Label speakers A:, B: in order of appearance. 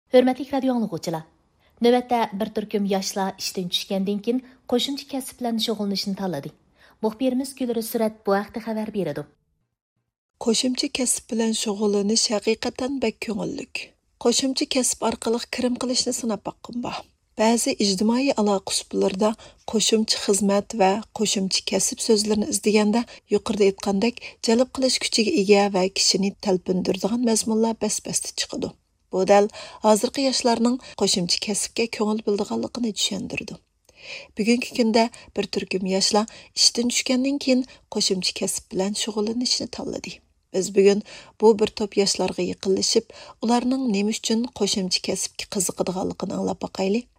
A: Hörmətli radio anlıqçılar, növbətdə bir türküm yaşlar işdən düşkəndən keyin qoşumçu kəsb bilan şug'ullanishni tanladi. Muxbirimiz Gülri Surat bu haqda xabar beradi.
B: Qo'shimcha kasb bilan shug'ullanish haqiqatan bak ko'ngillik. Qo'shimcha kasb orqali kirim qilishni sinab baqqan bor. Ba'zi ijtimoiy aloqa usullarida qo'shimcha xizmat va qo'shimcha kasb so'zlarini izlaganda yuqorida aytgandek jalb qilish kuchiga ega va kishini talpindiradigan mazmunlar bas-basta chiqadi. Bu dal hozirgi yoshlarning qo'shimcha kasbga ko'ngil bildiganligini tushundirdi. Bugungi kunda bir turkum yoshlar ishdan tushgandan keyin qo'shimcha kasb bilan shug'ullanishni tanladi. Biz bugun bu bir top yoshlarga yaqinlashib, ularning nima uchun qo'shimcha kasbga qiziqadiganligini anglab boqaylik.